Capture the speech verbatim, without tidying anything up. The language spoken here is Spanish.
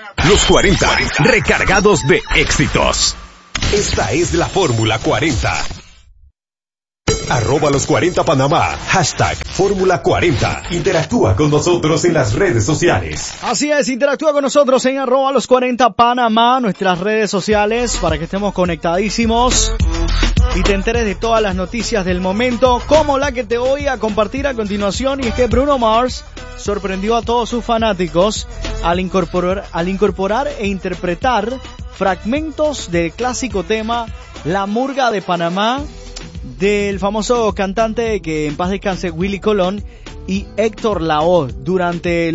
Los cuarenta, recargados de éxitos. Esta es la Fórmula cuarenta. Arroba los cuarenta Panamá, hashtag Fórmula cuarenta. Interactúa con nosotros en las redes sociales. Así es, interactúa con nosotros en arroba los cuarenta Panamá, nuestras redes sociales, para que estemos conectadísimos y te enteres de todas las noticias del momento, como la que te voy a compartir a continuación. Y es que Bruno Mars sorprendió a todos sus fanáticos al incorporar, al incorporar e interpretar fragmentos del clásico tema La Murga de Panamá, del famoso cantante que en paz descanse Willy Colón y Héctor Lavoe, durante